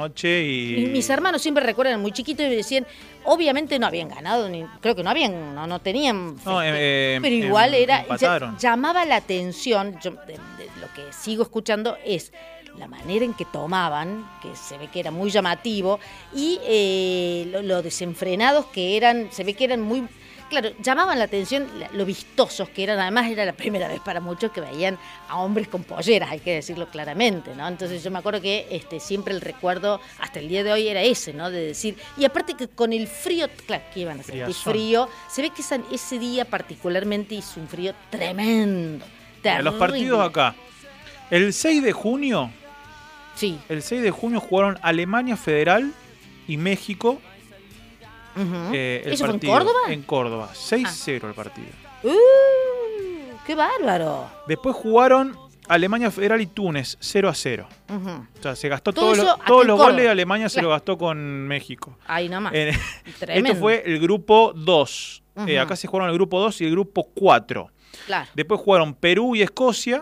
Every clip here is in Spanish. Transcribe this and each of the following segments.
noche y... Mis hermanos siempre recuerdan, muy chiquitos, y decían, obviamente no habían ganado, creo que no tenían, pero igual llamaba la atención, de lo que sigo escuchando es la manera en que tomaban, que se ve que era muy llamativo, y lo desenfrenados que eran, se ve que eran muy... Claro, llamaban la atención lo vistosos que eran. Además, era la primera vez para muchos que veían a hombres con polleras, hay que decirlo claramente, ¿no? Entonces yo me acuerdo que siempre el recuerdo, hasta el día de hoy, era ese, ¿no? De decir, y aparte que con el frío, claro, que iban a sentir frío, se ve que ese día particularmente hizo un frío tremendo, terrible. Los partidos acá. El 6 de junio, sí. El 6 de junio jugaron Alemania Federal y México. ¿Eso fue en Córdoba? En Córdoba, 6-0 el partido. ¡Qué bárbaro! Después jugaron Alemania Federal y Túnez, 0-0. O sea, se gastó todos los goles de Alemania, se lo gastó con México. Ahí nomás. Esto fue el grupo 2. Acá se jugaron el grupo 2 y el grupo 4. Claro. Después jugaron Perú y Escocia.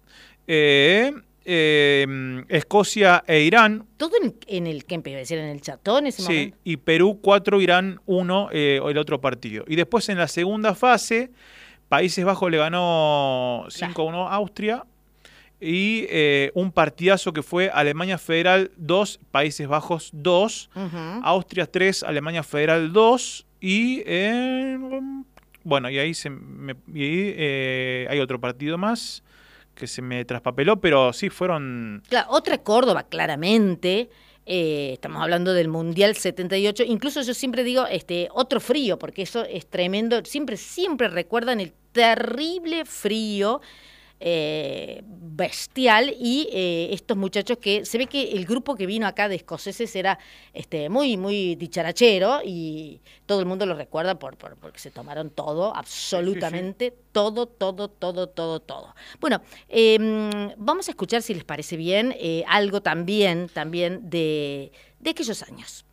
Escocia e Irán. Todo en el que iba a decir, en el chatón ese momento. Sí, y Perú 4, Irán 1, el otro partido. Y después en la segunda fase, Países Bajos le ganó 5-1 a Austria. Y un partidazo que fue Alemania Federal 2, Países Bajos 2, Austria 3, Alemania Federal 2. Y bueno, y ahí hay otro partido más que se me traspapeló, pero sí fueron... Claro, otra Córdoba, claramente. Estamos hablando del Mundial 78. Incluso yo siempre digo otro frío, porque eso es tremendo. Siempre recuerdan el terrible frío bestial, y estos muchachos que se ve que el grupo que vino acá de escoceses era muy, muy dicharachero, y todo el mundo lo recuerda porque se tomaron todo, absolutamente todo. Bueno, vamos a escuchar, si les parece bien, algo también de aquellos años.